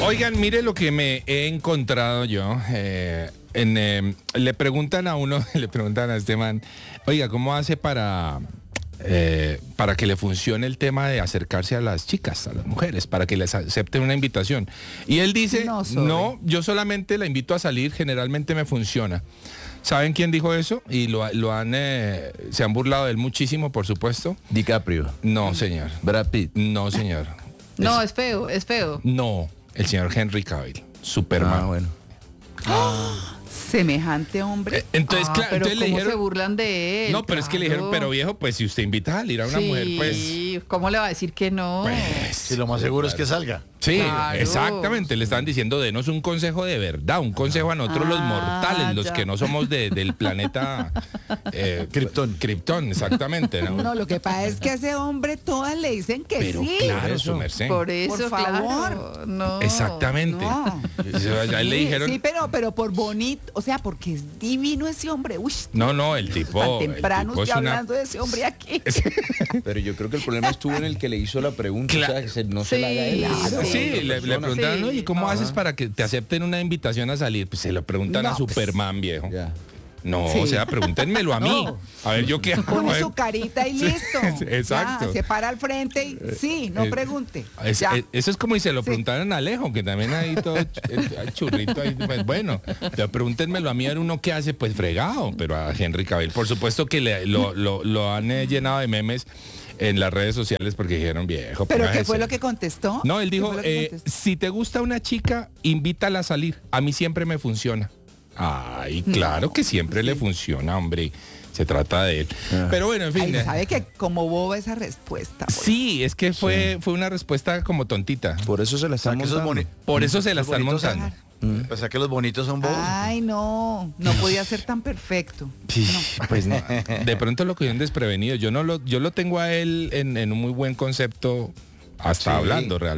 Oigan, mire lo que me he encontrado yo. Le preguntan a uno, le preguntan a este man, oiga, ¿cómo hace para que le funcione el tema de acercarse a las chicas, a las mujeres, para que les acepten una invitación? Y él dice, no, yo solamente la invito a salir, generalmente me funciona. ¿Saben quién dijo eso? Y se han burlado de él muchísimo, por supuesto. DiCaprio. No, señor. Brad Pitt. No, señor. No, es feo, es feo. No, el señor Henry Cavill, Superman. Ah, bueno. Semejante hombre. Entonces, claro, pero entonces le ¿cómo dijeron, se burlan de él? no, pero es que le dijeron, pero viejo, pues si usted invita a salir a una mujer, pues... ¿Cómo le va a decir que no? Si lo más seguro es que salga. Sí, Claro. exactamente, le están diciendo, denos un consejo de verdad, un consejo a nosotros los mortales, los ya. que no somos del planeta Krypton, exactamente. ¿no? No, lo que pasa es que a ese hombre todas le dicen que Pero sí. claro, su merced. Por eso, Por favor. claro. No. Exactamente. No. Ya le dijeron... Sí, pero por bonito, o sea, porque es divino ese hombre. Uy, No, el tipo... tan temprano el tipo estoy es una- hablando de ese hombre aquí. Pero yo creo que el problema estuvo en el que le hizo la pregunta. Claro. O sea, que no se la haga él. Claro. Sí, le preguntaron, Sí. oye, ¿cómo haces para que te acepten una invitación a salir? Pues se lo preguntan No, a pues. Superman, viejo. Ya. No, Sí. o sea, pregúntenmelo a mí. No. A ver, ¿yo qué hago? A Pone ver. su carita y listo. Exacto. Ya, se para al frente y sí, no pregunte. Ya. Eso es como si se lo Sí. preguntaran a Alejo, que también ahí todo hay churrito ahí. Pues bueno, pero pregúntenmelo a mí, a ver uno qué hace, pues fregado, pero a Henry Cavill, por supuesto que lo han llenado de memes en las redes sociales porque dijeron, viejo. ¿Pero póngase qué fue serio". lo que contestó? No, él ¿Qué dijo, fue lo que contestó? si te gusta una chica, invítala a salir. A mí siempre me funciona. Ay, claro que siempre le funciona, hombre. Se trata de él. Pero bueno, en fin. Ay, sabe que como boba esa respuesta. pues. Sí, es que fue una respuesta como tontita. Por eso se la están que eso es montando. Por eso se la Los están bonitos montando. O sea que los bonitos son bobos. Ay, no podía ser tan perfecto. Sí, pues no. De pronto lo cogieron desprevenido. Yo lo tengo a él en un muy buen concepto hasta Sí. hablando realmente.